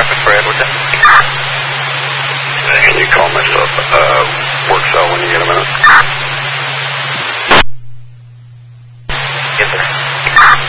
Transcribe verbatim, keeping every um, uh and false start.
traffic for Edwards. Can you call myself uh, work cell when you get a minute?